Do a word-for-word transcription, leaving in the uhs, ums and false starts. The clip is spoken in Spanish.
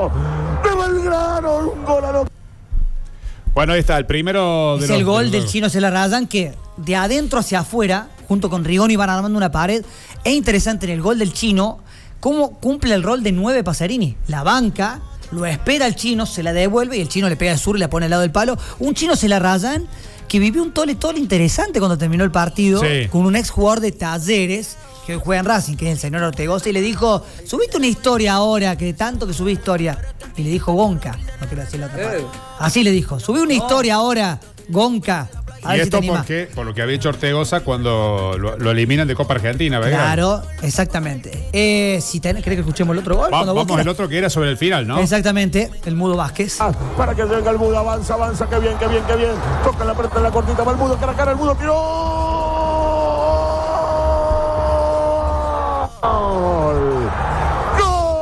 Belgrano. De Belgrano, un gol a lo... Bueno, ahí está, el primero de Es los, el gol de los... del Chino se la rayan, que de adentro hacia afuera, junto con Rigoni, van armando una pared. Es interesante en el gol del Chino cómo cumple el rol de nueve Pacerini. La banca, lo espera el Chino, se la devuelve y el Chino le pega al sur y la pone al lado del palo. Un Chino se la rayan que vivió un tole tole interesante cuando terminó el partido, sí, con un ex jugador de Talleres que juega en Racing, que es el señor Ortegoza, y le dijo: subiste una historia ahora, que tanto que subí historia. Y le dijo: Gonca, no quiero decir la otra parte. Así le dijo: subí una no. historia ahora, Gonca. A y esto si porque, por lo que había hecho Ortegoza cuando lo, lo eliminan de Copa Argentina, ¿verdad? Claro, exactamente. Eh, si ten, ¿Crees que escuchemos el otro gol? Va, vamos el otro que era sobre el final, ¿no? Exactamente, el Mudo Vázquez. Ah, para que venga el Mudo, avanza, avanza, qué bien, qué bien, qué bien. Toca la pelota en la cortita, va el Mudo, cara a cara, el Mudo tiró.